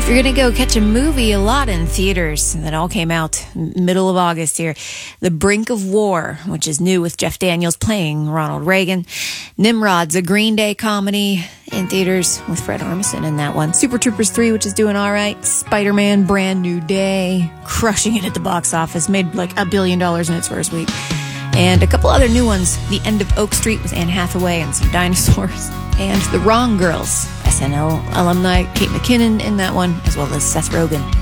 If you're going to go catch a movie, a lot in theaters that all came out middle of August here. The Brink of War, which is new with Jeff Daniels playing Ronald Reagan. Nimrod's a Green Day comedy in theaters with Fred Armisen in that one. Super Troopers 3, which is doing all right. Spider-Man Brand New Day, crushing it at the box office. Made like $1 billion in its first week. And a couple other new ones. The End of Oak Street with Anne Hathaway and some dinosaurs. And The Wrong Girls, SNL alumni Kate McKinnon in that one, as well as Seth Rogen.